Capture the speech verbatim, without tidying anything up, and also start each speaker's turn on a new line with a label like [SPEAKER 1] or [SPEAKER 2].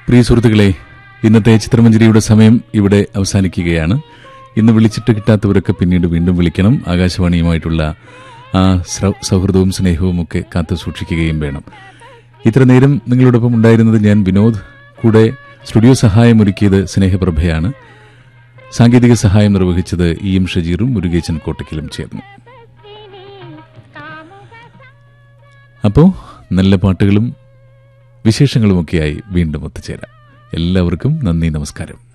[SPEAKER 1] പ്രിയ സുഹൃത്തുക്കളെ, ഇന്നത്തെ ചിത്രമഞ്ജരിയുടെ സമയം ഇവിടെ അവസാനിക്കുകയാണ്. ഇന്ന് വിളിച്ചിട്ട് കിട്ടാത്തവരൊക്കെ പിന്നീട് വീണ്ടും വിളിക്കണം. ആകാശവാണിയുമായിട്ടുള്ള ആ സൗഹൃദവും സ്നേഹവും ഒക്കെ കാത്തു സൂക്ഷിക്കുകയും വേണം. ഇത്ര നേരം നിങ്ങളോടൊപ്പം ഉണ്ടായിരുന്നത് ഞാൻ വിനോദ്. കൂടെ സ്റ്റുഡിയോ സഹായമൊരുക്കിയത് സ്നേഹപ്രഭയാണ്. സാങ്കേതിക സഹായം നിർവഹിച്ചത് ഇ എം ഷജീറും മുരുകേശൻ കോട്ടയ്ക്കലും ചേർന്നു. അപ്പോൾ നല്ല പാട്ടുകളും വിശേഷങ്ങളുമൊക്കെയായി വീണ്ടും ഒത്തുചേരാം. എല്ലാവർക്കും നന്ദി, നമസ്കാരം.